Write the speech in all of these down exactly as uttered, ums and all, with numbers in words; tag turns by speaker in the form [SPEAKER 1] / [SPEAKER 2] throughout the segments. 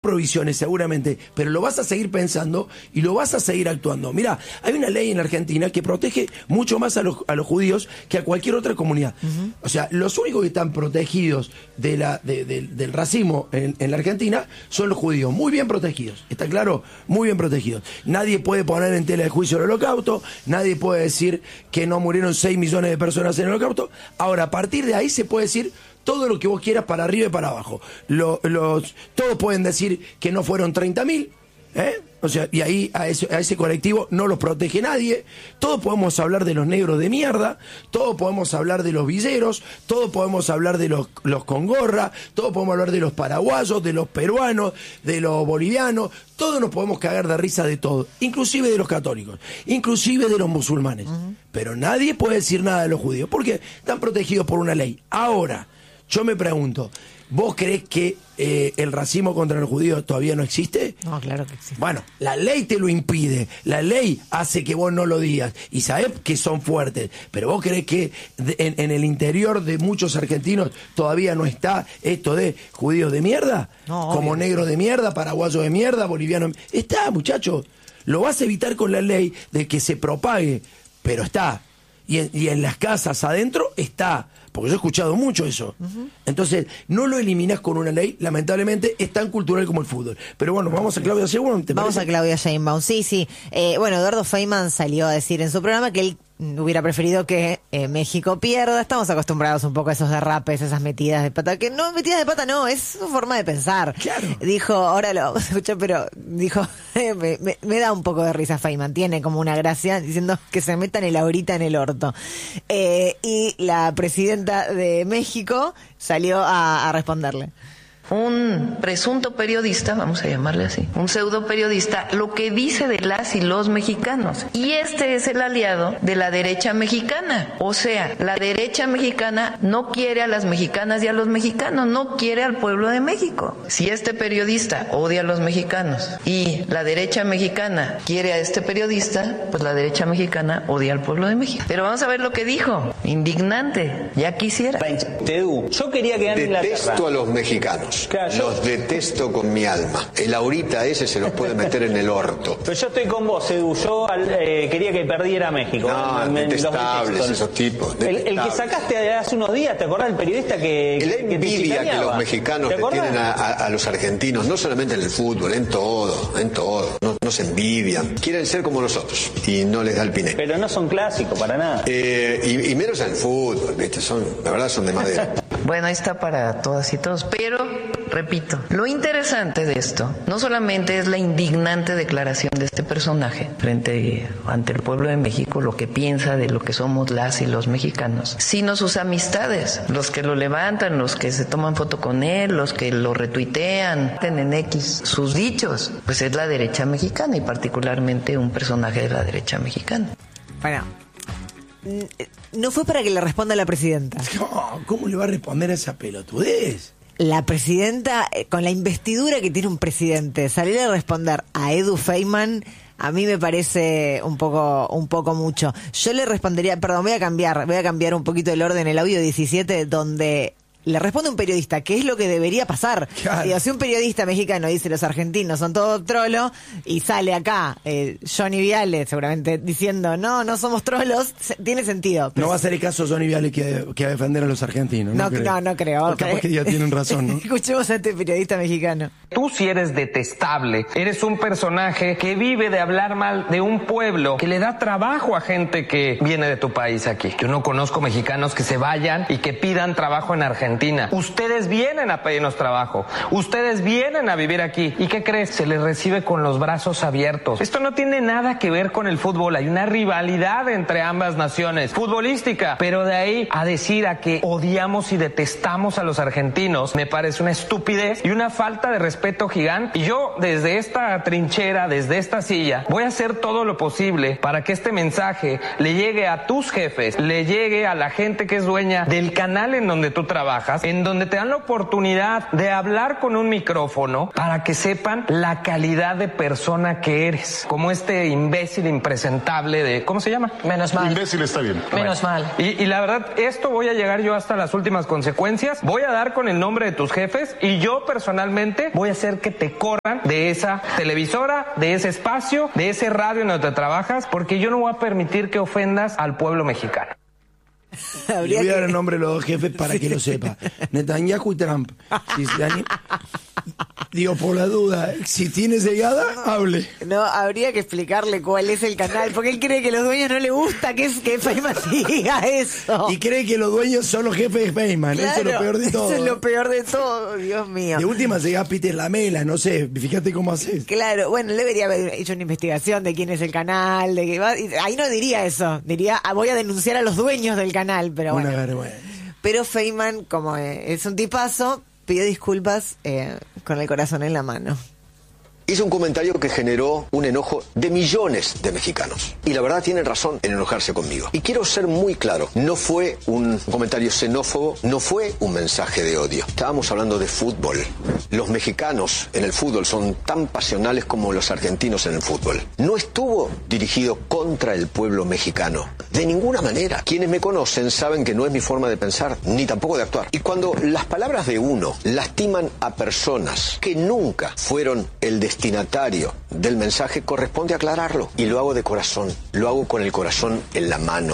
[SPEAKER 1] provisiones seguramente, pero lo vas a seguir pensando y lo vas a seguir actuando. Mirá, hay una ley en Argentina que protege mucho más a los, a los judíos que a cualquier otra comunidad. Uh-huh. O sea, los únicos que están protegidos de la, de, de, del racismo en, en la Argentina son los judíos, muy bien protegidos, ¿está claro? Muy bien protegidos. Nadie puede poner en tela de juicio el holocausto, nadie puede decir que no murieron seis millones de personas en el holocausto. Ahora, a partir de ahí se puede decir todo lo que vos quieras para arriba y para abajo. Lo, los, todos pueden decir que no fueron treinta mil, ¿eh? O sea, y ahí a ese, a ese colectivo no los protege nadie. Todos podemos hablar de los negros de mierda, todos podemos hablar de los villeros, todos podemos hablar de los, los con gorra, todos podemos hablar de los paraguayos, de los peruanos, de los bolivianos, todos nos podemos cagar de risa de todo, inclusive de los católicos, inclusive de los musulmanes. Uh-huh. Pero nadie puede decir nada de los judíos, porque están protegidos por una ley. Ahora, yo me pregunto, ¿vos creés que eh, el racismo contra los judíos todavía no existe?
[SPEAKER 2] No, claro que existe.
[SPEAKER 1] Bueno, la ley te lo impide, la ley hace que vos no lo digas, y sabés que son fuertes, pero ¿vos creés que de, en, en el interior de muchos argentinos todavía no está esto de judíos de mierda?
[SPEAKER 2] No,
[SPEAKER 1] como negros de mierda, paraguayos de mierda, bolivianos. Está, muchachos. Lo vas a evitar con la ley de que se propague, pero está. Y en, y en las casas adentro está. Porque yo he escuchado mucho eso. Uh-huh. Entonces, no lo eliminas con una ley, lamentablemente, es tan cultural como el fútbol. Pero bueno, vamos a Claudia Sheinbaum.
[SPEAKER 2] Vamos a Claudia Sheinbaum, sí, sí. Eh, bueno, Eduardo Feynman salió a decir en su programa que él hubiera preferido que eh, México pierda. Estamos acostumbrados un poco a esos derrapes, esas metidas de pata. Que no, metidas de pata no, es su forma de pensar.
[SPEAKER 1] Claro.
[SPEAKER 2] Dijo, ahora lo vamos a escuchar, pero dijo, eh, me, me, me da un poco de risa Feynman. Tiene como una gracia diciendo que se metan el ahorita en el orto. Eh, y la presidenta de México salió a, a responderle.
[SPEAKER 3] Un presunto periodista, vamos a llamarle así, un pseudo periodista, lo que dice de las y los mexicanos. Y este es el aliado de la derecha mexicana. O sea, la derecha mexicana no quiere a las mexicanas y a los mexicanos, no quiere al pueblo de México. Si este periodista odia a los mexicanos y la derecha mexicana quiere a este periodista, pues la derecha mexicana odia al pueblo de México. Pero vamos a ver lo que dijo. Indignante, ya quisiera.
[SPEAKER 4] Yo quería que
[SPEAKER 5] Detesto a los mexicanos. Claro, yo... Los detesto con mi alma. El ahorita ese se los puede meter en el orto.
[SPEAKER 4] Pero yo estoy con vos, Edu. Yo eh, quería que perdiera México.
[SPEAKER 5] No,
[SPEAKER 4] en, en
[SPEAKER 5] detestables esos tipos.
[SPEAKER 4] El, el que sacaste hace unos días, ¿te acordás del periodista que
[SPEAKER 5] El
[SPEAKER 4] que
[SPEAKER 5] envidia que los mexicanos le tienen a, a, a los argentinos, no solamente en el fútbol, en todo, en todo. No, no se envidian. Quieren ser como nosotros y no les da el piné.
[SPEAKER 4] Pero no son clásicos para nada.
[SPEAKER 5] Eh, y, y menos en el fútbol, ¿viste? Son, la verdad son de madera.
[SPEAKER 3] Bueno, ahí está para todas y todos, pero, repito, lo interesante de esto no solamente es la indignante declaración de este personaje frente ante el pueblo de México, lo que piensa de lo que somos las y los mexicanos, sino sus amistades, los que lo levantan, los que se toman foto con él, los que lo retuitean en X, sus dichos, pues es la derecha mexicana y particularmente un personaje de la derecha mexicana.
[SPEAKER 2] Bueno, no fue para que le responda la presidenta.
[SPEAKER 1] No, ¿cómo le va a responder a esa pelotudez?
[SPEAKER 2] La presidenta, con la investidura que tiene un presidente, salir a responder a Edu Feynman, a mí me parece un poco un poco mucho. Yo le respondería, perdón, voy a cambiar, voy a cambiar un poquito el orden, el audio diecisiete, donde le responde un periodista, que es lo que debería pasar.
[SPEAKER 1] Claro.
[SPEAKER 2] Digo, si un periodista mexicano dice los argentinos son todos trolos, y sale acá eh, Johnny Viale seguramente diciendo no, no somos trolos, se, tiene sentido.
[SPEAKER 1] No va a ser el caso Johnny Viale que, que va a defender a los argentinos. No,
[SPEAKER 2] no creo. No, no creo.
[SPEAKER 1] Porque capaz que ya tienen razón, ¿no?
[SPEAKER 2] Escuchemos a este periodista mexicano.
[SPEAKER 6] Tú sí eres detestable, eres un personaje que vive de hablar mal de un pueblo, que le da trabajo a gente que viene de tu país aquí. Yo no conozco mexicanos que se vayan y que pidan trabajo en Argentina. Ustedes vienen a pedirnos trabajo, ustedes vienen a vivir aquí. ¿Y qué crees? Se les recibe con los brazos abiertos. Esto no tiene nada que ver con el fútbol, hay una rivalidad entre ambas naciones, futbolística, pero de ahí a decir a que odiamos y detestamos a los argentinos, me parece una estupidez y una falta de respeto gigante. Y yo desde esta trinchera, desde esta silla, voy a hacer todo lo posible para que este mensaje le llegue a tus jefes, le llegue a la gente que es dueña del canal en donde tú trabajas. trabajas, en donde te dan la oportunidad de hablar con un micrófono para que sepan la calidad de persona que eres. Como este imbécil impresentable de... ¿Cómo se llama?
[SPEAKER 7] Menos mal.
[SPEAKER 8] Imbécil está bien.
[SPEAKER 7] Menos
[SPEAKER 6] bueno.
[SPEAKER 7] mal.
[SPEAKER 6] Y, y la verdad, esto voy a llegar yo hasta las últimas consecuencias. Voy a dar con el nombre de tus jefes y yo personalmente voy a hacer que te corran de esa televisora, de ese espacio, de ese radio en donde te trabajas, porque yo no voy a permitir que ofendas al pueblo mexicano.
[SPEAKER 1] Le voy a dar el nombre de los dos jefes para sí. que lo sepa. Netanyahu y Trump. Si Daniel... Digo, por la duda, si tiene llegada, hable.
[SPEAKER 2] No, habría que explicarle cuál es el canal, porque él cree que a los dueños no le gusta que, es, que Feynman diga eso.
[SPEAKER 1] Y cree que los dueños son los jefes de Feynman. Claro, eso es lo peor de todo.
[SPEAKER 2] Eso es lo peor de todo, Dios mío.
[SPEAKER 1] De última llega Peter Lamela, no sé, fíjate cómo haces.
[SPEAKER 2] Claro, bueno, él debería haber hecho una investigación de quién es el canal, de que va, ahí no diría eso, diría, ah, voy a denunciar a los dueños del canal, pero bueno.
[SPEAKER 1] Una vergüenza.
[SPEAKER 2] Pero Feynman, como es un tipazo, pidió disculpas eh, con el corazón en la mano.
[SPEAKER 5] Hizo un comentario que generó un enojo de millones de mexicanos. Y la verdad tienen razón en enojarse conmigo. Y quiero ser muy claro, no fue un comentario xenófobo, no fue un mensaje de odio. Estábamos hablando de fútbol. Los mexicanos en el fútbol son tan pasionales como los argentinos en el fútbol. No estuvo dirigido contra el pueblo mexicano. De ninguna manera. Quienes me conocen saben que no es mi forma de pensar, ni tampoco de actuar. Y cuando las palabras de uno lastiman a personas que nunca fueron el destinatario del mensaje, corresponde aclararlo. Y lo hago de corazón, lo hago con el corazón en la mano.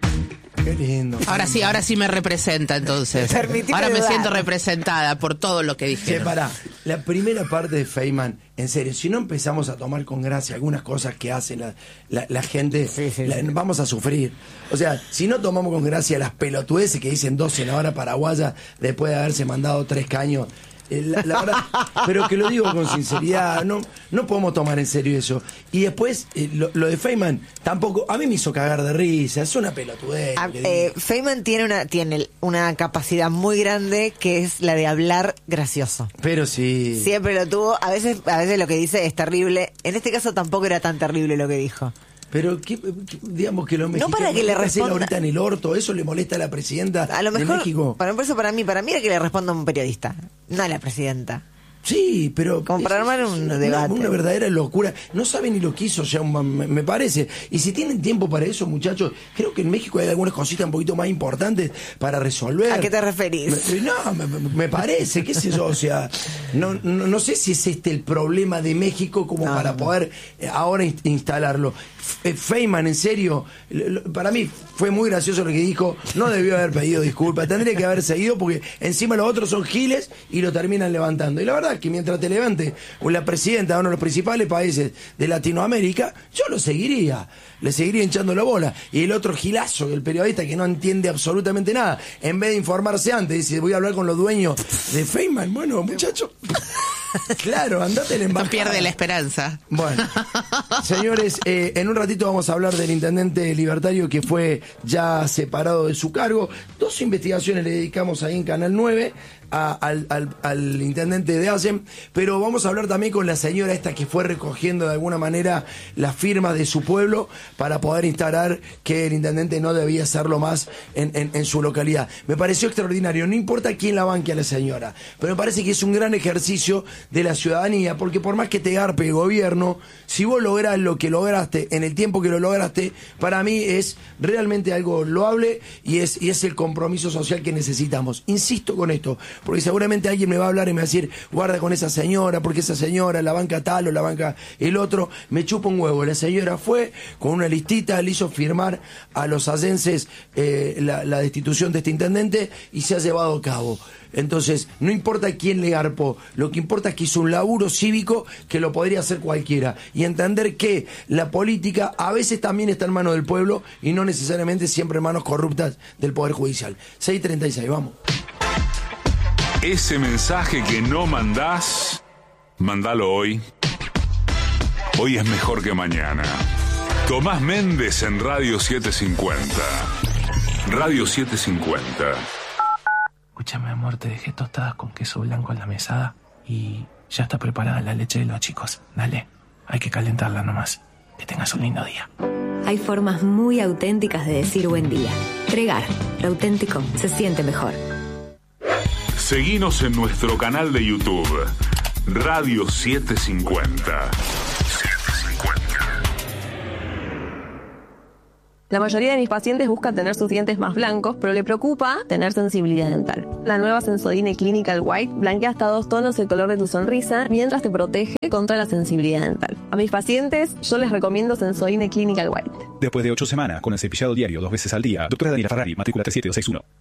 [SPEAKER 1] Qué lindo.
[SPEAKER 9] Ahora sí, ahora sí me representa entonces.
[SPEAKER 2] Permitime
[SPEAKER 9] ahora me
[SPEAKER 2] dudar.
[SPEAKER 9] siento representada por todo lo que dijeron.
[SPEAKER 1] Che, pará, la primera parte de Feynman, en serio, si no empezamos a tomar con gracia algunas cosas que hace la, la, la gente,
[SPEAKER 2] sí, sí,
[SPEAKER 1] la,
[SPEAKER 2] sí.
[SPEAKER 1] vamos a sufrir. O sea, si no tomamos con gracia las pelotudeces que dicen dos senadoras paraguayas después de haberse mandado tres caños. La, la verdad, pero que lo digo con sinceridad, no, no podemos tomar en serio eso. Y después, eh, lo, lo de Feynman, tampoco, a mí me hizo cagar de risa, es una pelotudez.
[SPEAKER 2] A, eh, Feynman tiene una, tiene una capacidad muy grande que es la de hablar gracioso.
[SPEAKER 1] Pero sí.
[SPEAKER 2] Siempre lo tuvo, a veces, a veces lo que dice es terrible, en este caso tampoco era tan terrible lo que dijo.
[SPEAKER 1] Pero, ¿qué, qué, digamos que los mexicanos...
[SPEAKER 2] No para que le responda...
[SPEAKER 1] ahorita en el orto, ¿eso le molesta a la presidenta
[SPEAKER 2] a lo mejor,
[SPEAKER 1] de México?
[SPEAKER 2] Para, por eso para mí, para mí era que le responda a un periodista, no a la presidenta.
[SPEAKER 1] Sí, pero...
[SPEAKER 2] Como para armar un
[SPEAKER 1] una,
[SPEAKER 2] debate.
[SPEAKER 1] Una verdadera locura. No sabe ni lo que hizo, ya me, me parece. Y si tienen tiempo para eso, muchachos, creo que en México hay algunas cositas un poquito más importantes para resolver.
[SPEAKER 2] ¿A qué te referís?
[SPEAKER 1] Me, no, me, me parece, qué sé yo, o sea, no, no, no sé si es este el problema de México como no, para no. poder ahora instalarlo. Feynman, en serio, para mí fue muy gracioso lo que dijo, no debió haber pedido disculpas, tendría que haber seguido porque encima los otros son giles y lo terminan levantando. Y la verdad es que mientras te levante la presidenta de uno de los principales países de Latinoamérica, yo lo seguiría, le seguiría hinchando la bola. Y el otro gilazo, el periodista que no entiende absolutamente nada, en vez de informarse antes, dice, voy a hablar con los dueños de Feynman. Bueno, muchachos, claro, andate a la embajada.
[SPEAKER 9] No pierde la esperanza.
[SPEAKER 1] Bueno, señores, eh, en un ratito vamos a hablar del intendente libertario que fue ya separado de su cargo. Dos investigaciones le dedicamos ahí en Canal nueve a, al, al, al intendente de Asen, pero vamos a hablar también con la señora esta que fue recogiendo de alguna manera las firmas de su pueblo para poder instalar que el intendente no debía hacerlo más en, en, en su localidad. Me pareció extraordinario, no importa quién la banque a la señora, pero me parece que es un gran ejercicio de la ciudadanía, porque por más que te garpe el gobierno, si vos lográs lo que lograste en el tiempo que lo lograste, para mí es realmente algo loable y es, y es el compromiso social que necesitamos. Insisto con esto, porque seguramente alguien me va a hablar y me va a decir, guarda con esa señora, porque esa señora la banca tal o la banca el otro, me chupa un huevo. La señora fue con una listita, le hizo firmar a los asenses eh, la, la destitución de este intendente y se ha llevado a cabo. Entonces, no importa quién le garpó, lo que importa es que hizo un laburo cívico que lo podría hacer cualquiera. Y entender que la política a veces también está en manos del pueblo y no necesariamente siempre en manos corruptas del Poder Judicial. seis treinta y seis, vamos.
[SPEAKER 8] Ese mensaje que no mandás, mandalo hoy. Hoy es mejor que mañana. Tomás Méndez en Radio setecientos cincuenta. Radio setecientos cincuenta.
[SPEAKER 10] Escúchame, amor, te dejé tostadas con queso blanco en la mesada y ya está preparada la leche de los chicos. Dale, hay que calentarla nomás. Que tengas un lindo día.
[SPEAKER 11] Hay formas muy auténticas de decir buen día. Pregar, lo auténtico se siente mejor.
[SPEAKER 8] Seguinos en nuestro canal de YouTube, Radio setecientos cincuenta.
[SPEAKER 7] La mayoría de mis pacientes buscan tener sus dientes más blancos, pero le preocupa tener sensibilidad dental. La nueva Sensodyne Clinical White blanquea hasta dos tonos el color de tu sonrisa, mientras te protege contra la sensibilidad dental. A mis pacientes, yo les recomiendo Sensodyne Clinical White.
[SPEAKER 12] Después de ocho semanas, con el cepillado diario dos veces al día, doctora Daniela Ferrari, matrícula tres siete dos seis uno.